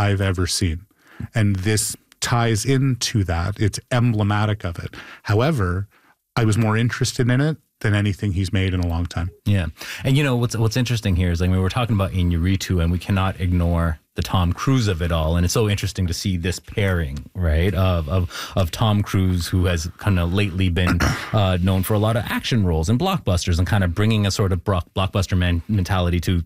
I've ever seen. And this ties into that. It's emblematic of it. However, I was more interested in it than anything he's made in a long time. Yeah. And you know, what's interesting here is, like, we were talking about Iñárritu, and we cannot ignore the Tom Cruise of it all. And it's so interesting to see this pairing, right, of Tom Cruise, who has kind of lately been known for a lot of action roles and blockbusters, and kind of bringing a sort of blockbuster mentality to